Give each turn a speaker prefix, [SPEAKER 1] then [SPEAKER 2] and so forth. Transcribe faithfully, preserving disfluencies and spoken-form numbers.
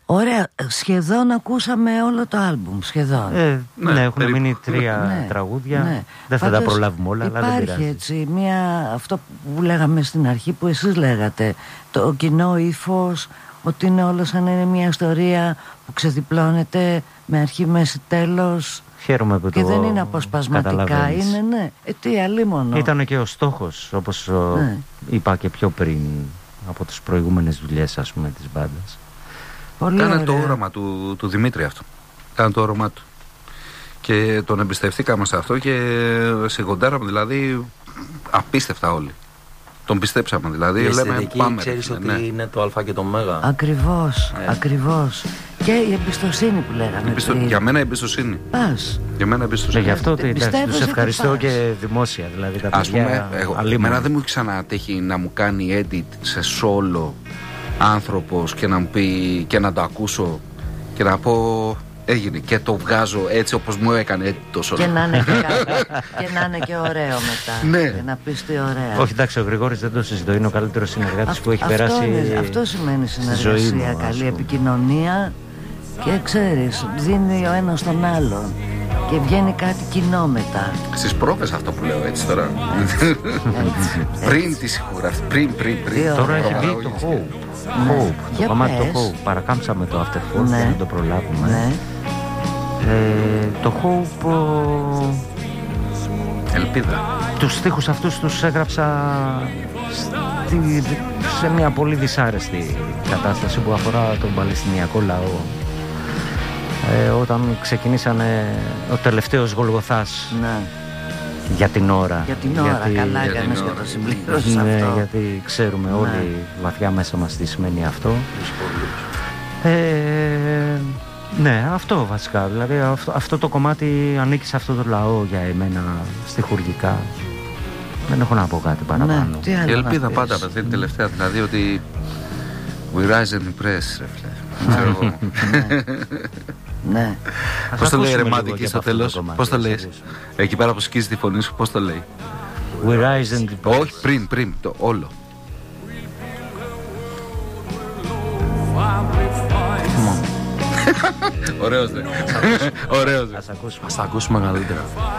[SPEAKER 1] Ωραία, σχεδόν ακούσαμε όλο το άλμπουμ, σχεδόν.
[SPEAKER 2] Ε, ναι, ναι, έχουν
[SPEAKER 3] περίπου.
[SPEAKER 2] μείνει τρία
[SPEAKER 1] Ναι,
[SPEAKER 2] τραγούδια.
[SPEAKER 1] ναι.
[SPEAKER 2] Δεν θα
[SPEAKER 1] Πάντως,
[SPEAKER 2] τα προλάβουμε όλα, αλλά δεν
[SPEAKER 1] υπάρχει
[SPEAKER 2] πειράζει.
[SPEAKER 1] έτσι μια, αυτό που λέγαμε στην αρχή, που εσείς λέγατε, το κοινό ύφος, ότι είναι όλο σαν να είναι μια ιστορία που ξεδιπλώνεται με αρχή, μέση, τέλος.
[SPEAKER 2] Χαίρομαι που
[SPEAKER 1] και
[SPEAKER 2] το
[SPEAKER 1] δεν είναι αποσπασματικά,
[SPEAKER 2] καταλαβαίνεις.
[SPEAKER 1] είναι ναι. Ε, τι αλίμονο.
[SPEAKER 2] Ήταν και ο στόχος, όπως
[SPEAKER 1] Ναι.
[SPEAKER 2] είπα και πιο πριν, από τις προηγούμενες δουλειές, ας πούμε, της μπάντας.
[SPEAKER 1] Πολύ
[SPEAKER 3] Ήταν
[SPEAKER 1] ωραία.
[SPEAKER 3] το όραμα του, του Δημήτρη αυτό. Ήταν το όραμά του. Και τον εμπιστευτήκαμε σε αυτό και σιγοντάραμε, δηλαδή απίστευτα όλοι. Τον πιστέψαμε, δηλαδή.
[SPEAKER 4] Η
[SPEAKER 3] λέμε
[SPEAKER 4] αισθητική,
[SPEAKER 3] πάμε.
[SPEAKER 4] ξέρεις
[SPEAKER 3] ρε,
[SPEAKER 4] ότι
[SPEAKER 3] ναι.
[SPEAKER 4] είναι το α και το μέγα.
[SPEAKER 1] Ακριβώς,
[SPEAKER 4] Ναι.
[SPEAKER 1] ακριβώς. Και η εμπιστοσύνη που λέγαμε
[SPEAKER 3] Εμπιστο...
[SPEAKER 1] πριν.
[SPEAKER 3] Για μένα εμπιστοσύνη.
[SPEAKER 1] Πας.
[SPEAKER 3] Για μένα
[SPEAKER 2] Ναι,
[SPEAKER 3] εμπιστοσύνη.
[SPEAKER 2] γι' αυτό ότι, εντάξει,
[SPEAKER 1] πιστεύω
[SPEAKER 2] τους
[SPEAKER 1] ότι
[SPEAKER 2] ευχαριστώ
[SPEAKER 1] πας.
[SPEAKER 2] και δημόσια. Δηλαδή τα
[SPEAKER 3] Ας
[SPEAKER 2] παιδιά,
[SPEAKER 3] πούμε, εγώ,
[SPEAKER 2] αλίμονοι.
[SPEAKER 3] εμένα δεν μου έχει ξανατέχει να μου κάνει edit σε solo άνθρωπος και να μου πει και να το ακούσω και να πω έγινε και το βγάζω έτσι όπως μου έκανε edit το solo.
[SPEAKER 1] Και να είναι και, κα- και να είναι και ωραίο μετά.
[SPEAKER 3] Ναι.
[SPEAKER 1] Και να πεις τι ωραία.
[SPEAKER 2] Όχι, εντάξει, ο Γρηγόρης δεν το συζητώ. Είναι ο καλύτερος συνεργάτης
[SPEAKER 1] Αυτ-
[SPEAKER 2] που έχει
[SPEAKER 1] αυτό
[SPEAKER 2] περάσει.
[SPEAKER 1] είναι- αυτό σημαίνει
[SPEAKER 2] στη ζωή μου,
[SPEAKER 1] συνεργασία,
[SPEAKER 2] ας
[SPEAKER 1] καλή
[SPEAKER 2] πούμε.
[SPEAKER 1] επικοινωνία και ξέρεις, δίνει ο ένας τον άλλον και βγαίνει κάτι κοινό μετά.
[SPEAKER 3] Στις πρόβες αυτό που λέω έτσι τώρα.
[SPEAKER 1] Έτσι,
[SPEAKER 3] πριν τη σιγουρά, πριν, πριν, πριν.
[SPEAKER 1] Τι
[SPEAKER 2] Τώρα έχει
[SPEAKER 3] Προπαραγωγή.
[SPEAKER 2] βγει το Hope.
[SPEAKER 1] Ναι.
[SPEAKER 2] Hope. Το
[SPEAKER 1] Για
[SPEAKER 2] κομμάτι
[SPEAKER 1] πες.
[SPEAKER 2] το Hope. Παρακάμψαμε το After Four
[SPEAKER 1] Ναι.
[SPEAKER 2] για να το προλάβουμε.
[SPEAKER 1] Ναι.
[SPEAKER 2] Ε, το Hope. ο-
[SPEAKER 3] Ελπίδα.
[SPEAKER 2] Τους στίχους αυτούς τους έγραψα στη, σε μια πολύ δυσάρεστη κατάσταση που αφορά τον Παλαιστινιακό λαό. Ε, όταν ξεκινήσανε ο τελευταίος Γολγοθάς
[SPEAKER 1] Ναι.
[SPEAKER 2] για την ώρα.
[SPEAKER 1] Για την ώρα,
[SPEAKER 2] Γιατί-
[SPEAKER 1] καλά
[SPEAKER 3] για την
[SPEAKER 1] έκανες και
[SPEAKER 3] ώρα.
[SPEAKER 1] το συμπλήρωσες
[SPEAKER 2] Ναι,
[SPEAKER 1] αυτό.
[SPEAKER 2] γιατί ξέρουμε
[SPEAKER 1] Ναι.
[SPEAKER 2] όλοι βαθιά μέσα μας τι σημαίνει αυτό.
[SPEAKER 4] Τους πολλούς.
[SPEAKER 2] Ε, ναι, αυτό βασικά. Δηλαδή αυτό, αυτό το κομμάτι ανήκει σε αυτό το λαό για εμένα στιχουργικά. Δεν έχω να πω κάτι παραπάνω.
[SPEAKER 1] Ναι, τι άλλο
[SPEAKER 3] Η ελπίδα
[SPEAKER 1] να πεις.
[SPEAKER 3] πάντα με την τελευταία, δηλαδή ότι we rise and impress, ρε φίλε. Ξέρω εγώ.
[SPEAKER 1] Ναι.
[SPEAKER 2] Ας
[SPEAKER 3] Πώς το λέει
[SPEAKER 2] ακούσουμε
[SPEAKER 3] ρε
[SPEAKER 2] λίγο
[SPEAKER 3] Μάτι
[SPEAKER 2] και
[SPEAKER 3] εκεί
[SPEAKER 2] από
[SPEAKER 3] στο
[SPEAKER 2] αυτό το
[SPEAKER 3] τέλος,
[SPEAKER 2] κομμάτι,
[SPEAKER 3] πώς το
[SPEAKER 2] ας
[SPEAKER 3] λες,
[SPEAKER 2] ακούσουμε.
[SPEAKER 3] εκεί πέρα που σκίζει τη φωνή σου, πώς το λέει.
[SPEAKER 2] We rise and
[SPEAKER 3] Όχι πριν, πριν, το όλο. Ωραίος δε. Ωραίος δε.
[SPEAKER 2] Ας ακούσουμε.
[SPEAKER 4] Ας τα ακούσουμε καλύτερα.